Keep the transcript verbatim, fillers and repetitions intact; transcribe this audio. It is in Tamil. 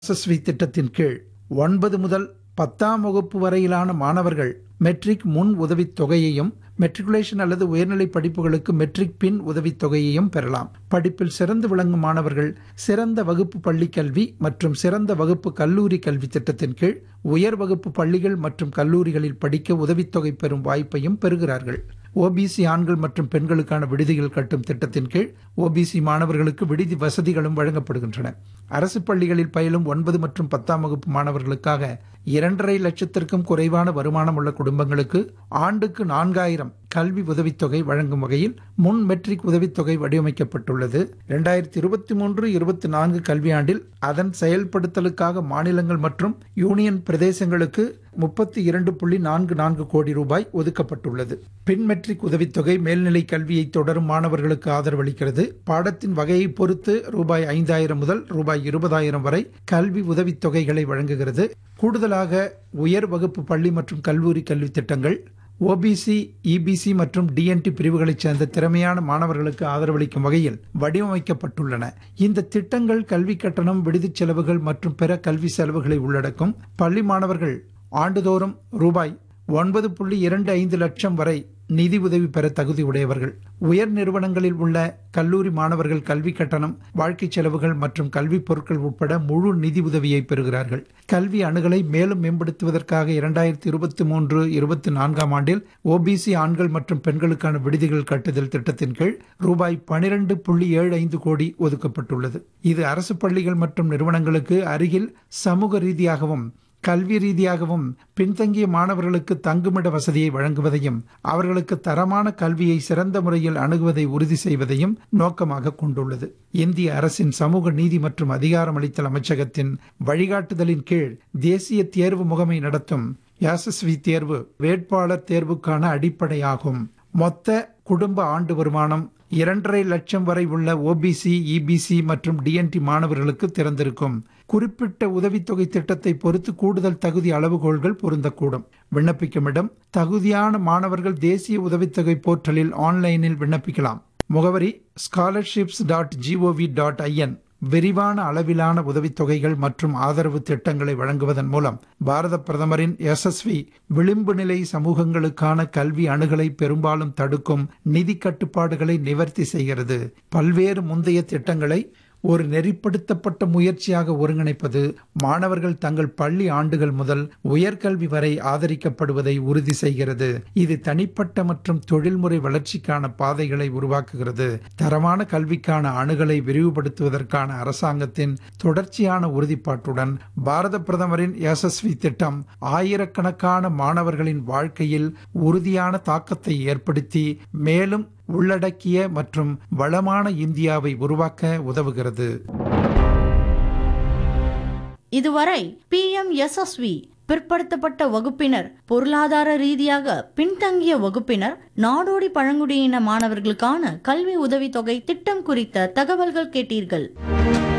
எஸ்எஸ்வி திட்டத்தின் கீழ் ஒன்பது முதல் பத்தாம் வகுப்பு வரையிலான மாணவர்கள் மெட்ரிக் முன் உதவித் தொகையையும், மெட்ரிகுலேஷன் அல்லது உயர்நிலை படிப்புகளுக்கு மெட்ரிக் பின் உதவித் தொகையையும் பெறலாம். படிப்பில் சிறந்து விளங்கும் மாணவர்கள் சிறந்த வகுப்பு பள்ளி கல்வி மற்றும் சிறந்த வகுப்பு கல்லூரி கல்வி திட்டத்தின் கீழ் உயர் வகுப்பு பள்ளிகள் மற்றும் கல்லூரிகளில் படிக்க உதவித்தொகை பெறும் வாய்ப்பையும் பெறுகிறார்கள். ஓபிசி ஆண்கள் மற்றும் பெண்களுக்கான விடுதிகள் கட்டும் திட்டத்தின் கீழ் ஓபிசி மாணவர்களுக்கு விடுதி வசதிகளும் வழங்கப்படுகின்றன. அரசு பள்ளிகளில் பயிலும் ஒன்பது மற்றும் பத்தாம் வகுப்பு மாணவர்களுக்காக இரண்டரை லட்சத்திற்கும் குறைவான வருமானம் உள்ள குடும்பங்களுக்கு ஆண்டுக்கு நான்காயிரம் கல்வி உதவித்தொகை வழங்கும் வகையில் முன் மெட்ரிக் உதவித்தொகை வடிவமைக்கப்பட்டுள்ளது. இரண்டாயிரத்தி இருபத்தி மூன்று இருபத்தி நான்கு கல்வியாண்டில் அதன் செயல்படுத்தலுக்காக மாநிலங்கள் மற்றும் யூனியன் பிரதேசங்களுக்கு முப்பத்தி இரண்டு புள்ளி நான்கு நான்கு கோடி ரூபாய் ஒதுக்கப்பட்டுள்ளது. பின் மெட்ரிக் உதவித்தொகை மேல்நிலை கல்வியை தொடரும் மாணவர்களுக்கு ஆதரவளிக்கிறது. பாடத்தின் வகையை பொறுத்து ரூபாய் ஐந்தாயிரம் முதல் ரூபாய் இருபதாயிரம் வரை கல்வி உதவித்தொகைகளை வழங்குகிறது. கூடுதலாக உயர் வகுப்பு பள்ளி மற்றும் கல்லூரி கல்வி திட்டங்கள் ஓபிசி, இபிசி மற்றும் டிஎன்டி பிரிவுகளைச் சேர்ந்த திறமையான மாணவர்களுக்கு ஆதரவளிக்கும் வகையில் வடிவமைக்கப்பட்டுள்ளன. இந்த திட்டங்கள் கல்வி கட்டணம், விடுதிச் செலவுகள் மற்றும் பிற கல்வி செலவுகளை உள்ளடக்கும். பள்ளி மாணவர்கள் ஆண்டுதோறும் ரூபாய் ஒன்பது புள்ளி இரண்டு ஐந்து லட்சம் வரை நிதி உதவி பெற தகுதி உடையவர்கள். உயர் நிறுவனங்களில் உள்ள கல்லூரி மாணவர்கள் கல்வி கட்டணம், வாழ்க்கை செலவுகள் மற்றும் கல்வி பொருட்கள் உட்பட முழு நிதி உதவியை பெறுகிறார்கள். கல்வி அணுகலை மேலும் மேம்படுத்துவதற்காக இரண்டாயிரத்தி இருபத்தி மூன்று இருபத்தி நான்காம் ஆண்டில் ஓபிசி ஆண்கள் மற்றும் பெண்களுக்கான விடுதிகள் கட்டுதல் திட்டத்தின் கீழ் ரூபாய் பனிரெண்டு புள்ளி ஏழு ஐந்து கோடி ஒதுக்கப்பட்டுள்ளது. இது அரசு பள்ளிகள் மற்றும் நிறுவனங்களுக்கு அருகில் சமூக ரீதியாகவும் கல்வி ரீதியாகவும் பின்தங்கிய மாணவர்களுக்கு தங்குமிட வசதியை வழங்குவதையும் அவர்களுக்கு தரமான கல்வியை சிறந்த முறையில் அணுகுவதை உறுதி செய்வதையும் நோக்கமாக கொண்டுள்ளது. இந்திய அரசின் சமூக நீதி மற்றும் அதிகாரமளித்தல் அமைச்சகத்தின் வழிகாட்டுதலின் கீழ் தேசிய தேர்வு முகமை நடத்தும் எஸ்எஸ்வி தேர்வு வேட்பாளர் தேர்வுக்கான அடிப்படையாகும். மொத்த குடும்ப ஆண்டு வருமானம் இரண்டரை லட்சம் வரை உள்ள ஓபிசி, இபிசி மற்றும் டிஎன்டி மாணவர்களுக்கு திறந்திருக்கும். குறிப்பிட்ட உதவித்தொகை திட்டத்தை பொறுத்து கூடுதல் தகுதி அளவுகோல்கள் பொருந்தக்கூடும். விண்ணப்பிக்கும் இடம்: தகுதியான மாணவர்கள் தேசிய உதவித்தொகை போர்ட்டலில் ஆன்லைனில் விண்ணப்பிக்கலாம். முகவரி: scholarships dot gov dot IN. விரிவான அளவிலான உதவித்தொகைகள் மற்றும் ஆதரவு திட்டங்களை வழங்குவதன் மூலம் பாரத பிரதமரின் எஸ்எஸ்வி விளிம்பு நிலை சமூகங்களுக்கான கல்வி அணுகலை பெரும்பாலும் தடுக்கும் நிதி கட்டுப்பாடுகளை நிவர்த்தி செய்கிறது. பல்வேறு முந்தைய திட்டங்களை ஒரு நெறிப்படுத்தப்பட்ட முயற்சியாக ஒருங்கிணைப்பது மாணவர்கள் தங்கள் பள்ளி ஆண்டுகள் முதல் உயர்கல்வி வரை ஆதரிக்கப்படுவதை உறுதி செய்கிறது. இது தனிப்பட்ட மற்றும் தொழில்முறை வளர்ச்சிக்கான பாதைகளை உருவாக்குகிறது. தரமான கல்விக்கான அணுகலை விரிவுபடுத்துவதற்கான அரசாங்கத்தின் தொடர்ச்சியான உறுதிப்பாட்டுடன் பாரத பிரதமரின் எஸ்எஸ்வி திட்டம் ஆயிரக்கணக்கான மாணவர்களின் வாழ்க்கையில் உறுதியான தாக்கத்தை ஏற்படுத்தி மேலும் உள்ளடக்கிய மற்றும் வளமான இந்தியாவை உருவாக்க உதவுகிறது. இதுவரை B M S S we பிற்படுத்தப்பட்ட வகுப்பினர், பொருளாதார ரீதியாக பின்தங்கிய வகுப்பினர், நாடோடி பழங்குடியின மாணவர்களுக்கான கல்வி உதவித்தொகை திட்டம் குறித்த தகவல்கள் கேட்டீர்கள்.